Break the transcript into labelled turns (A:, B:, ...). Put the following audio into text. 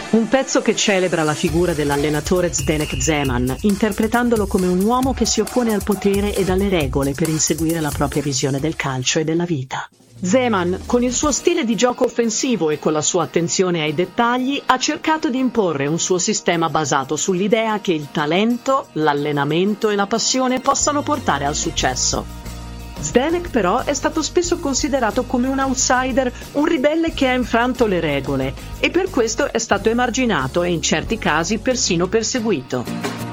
A: Un pezzo che celebra la figura dell'allenatore Zdeněk Zeman, interpretandolo come un uomo che si oppone al potere ed alle regole per inseguire la propria visione del calcio e della vita. Zeman, con il suo stile di gioco offensivo e con la sua attenzione ai dettagli, ha cercato di imporre un suo sistema basato sull'idea che il talento, l'allenamento e la passione possano portare al successo. Zdeněk però è stato spesso considerato come un outsider, un ribelle che ha infranto le regole, e per questo è stato emarginato e in certi casi persino perseguito.